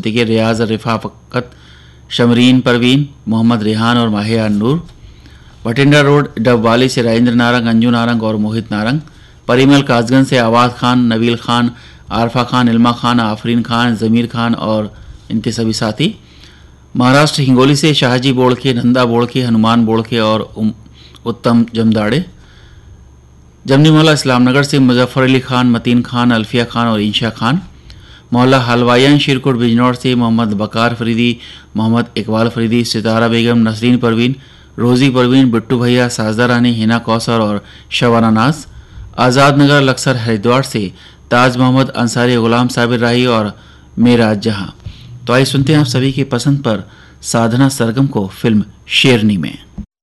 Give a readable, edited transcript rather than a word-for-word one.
देखिए रियाज रिफाकत, शमरीन परवीन, मोहम्मद रेहान और माहिया नूर। भटिंडा रोड डबवाली से राजेंद्र नारंग, अंजू नारंग और मोहित नारंग। परिमल कासगंज से आवाज खान, नबील खान, आरफा खान, इल्मा खान, आफरीन खान, जमीर खान और इनके सभी साथी। महाराष्ट्र हिंगोली से शाहजी बोड़के, नंदा बोड़के, हनुमान बोड़के और उत्तम जमदाड़े। जमनी मोहल्ला इस्लामनगर से मुजफ्फर अली खान, मतीन खान, अल्फिया खान और ईशा खान। मोहल्ला हलवाइयान शिरकोट बिजनौर से मोहम्मद बकार फरीदी, मोहम्मद इकबाल फरीदी, सितारा बेगम, नसरीन परवीन, रोज़ी परवीन, बिट्टू भैया, साजदा रानी, हिना कौसर और शबाना नाज। आज़ाद नगर लक्सर हरिद्वार से ताज मोहम्मद, अंसारी गुलाम साबिर राही और मेराज जहां। तो आइए सुनते हैं आप सभी की पसंद पर साधना सरगम को फिल्म शेरनी में।